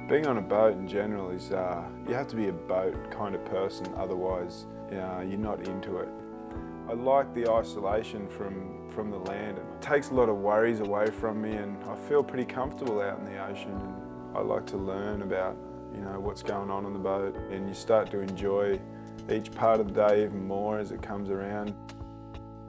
Being on a boat in general is, you have to be a boat kind of person, otherwise you're not into it. I like the isolation from the land. It takes a lot of worries away from me, and I feel pretty comfortable out in the ocean. And I like to learn about what's going on the boat, and you start to enjoy each part of the day even more as it comes around.